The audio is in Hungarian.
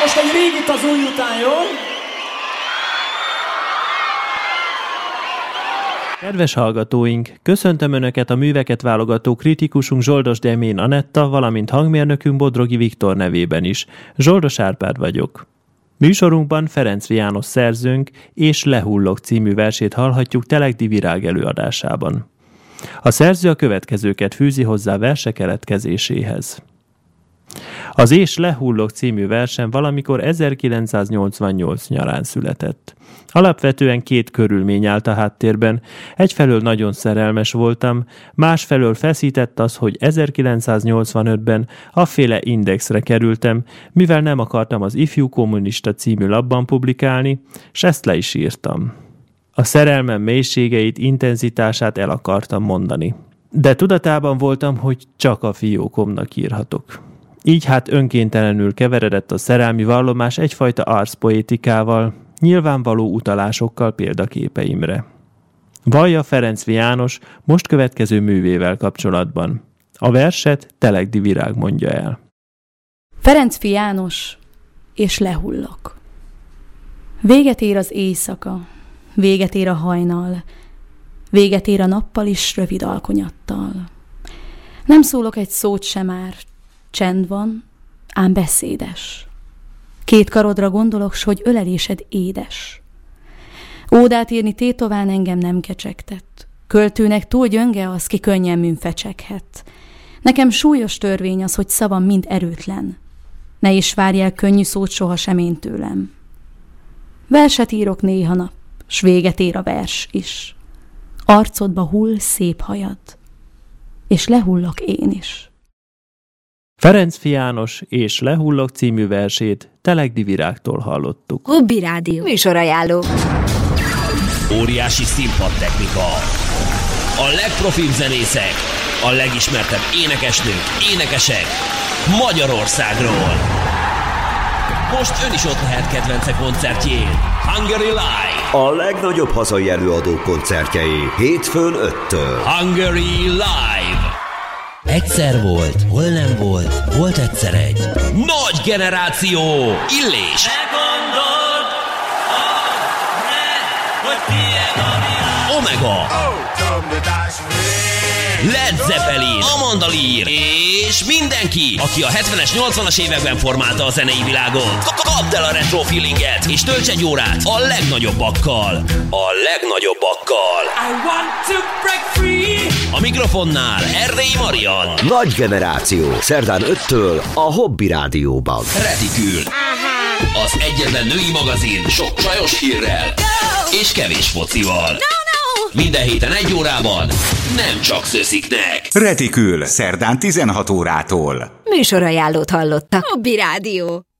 Most egy régit az új után, jó? Kedves hallgatóink, köszöntöm Önöket a műveket válogató kritikusunk Zsoldos Demén Anetta, valamint hangmérnökünk Bodrogi Viktor nevében is. Zsoldos Árpád vagyok. Műsorunkban Ferenc János szerzőnk és Lehullok című versét hallhatjuk Telegdi Virág előadásában. A szerző a következőket fűzi hozzá verse keletkezéséhez. Az És lehullok című versen valamikor 1988 nyarán született. Alapvetően két körülmény állt a háttérben. Egyfelől nagyon szerelmes voltam, másfelől feszített az, hogy 1985-ben afféle Indexre kerültem, mivel nem akartam az Ifjú Kommunista című lapban publikálni, s ezt le is írtam. A szerelmem mélységeit, intenzitását el akartam mondani. De tudatában voltam, hogy csak a fiókomnak írhatok. Így hát önkéntelenül keveredett a szerelmi vallomás egyfajta arszpoétikával, nyilvánvaló utalásokkal példaképeimre. Vallja Ferenc János most következő művével kapcsolatban. A verset Telegdi Virág mondja el. Ferenc János, és lehullok. Véget ér az éjszaka, véget ér a hajnal, véget ér a nappal is rövid alkonyattal. Nem szólok egy szót sem már, csend van, ám beszédes. Két karodra gondolok, s hogy ölelésed édes. Ódát írni tétován engem nem kecsegtett. Költőnek túl gyönge az, ki könnyen műfecseghet. Nekem súlyos törvény az, hogy szavam mind erőtlen. Ne is várjál könnyű szót sohasem én tőlem. Verset írok néha nap, s véget ér a vers is. Arcodba hull szép hajad, és lehullok én is. Ferenc János és Lehullok című versét Telegdi Virágtól hallottuk. Hobby Rádió műsorajánló. Óriási színpadtechnika. A legprofibb zenészek, a legismertebb énekesnők, énekesek Magyarországról. Most ön is ott lehet kedvence koncertjén. Hungary Live. A legnagyobb hazai előadók koncertjei hétfőn 5-től. Hungary Live. Egyszer volt, hol nem volt, volt egyszer egy. Nagy generáció. Illés. Omega. Led Zeppelin, Amanda Lear és mindenki, aki a 70-es, 80-as években formálta a zenei világot. Kapd el a retro feelinget, és tölts egy órát a legnagyobbakkal. A legnagyobbakkal. I want to break free. A mikrofonnál Erdélyi Marian. Nagy generáció, szerdán 5-től a Hobby Rádióban. Retikül. Az egyetlen női magazin sok csajos hírrel és kevés focival. Minden héten 1 órában, nem csak szösziknek. Retikül, szerdán 16 órától. Műsorajánlót hallottak. Hobby Rádió.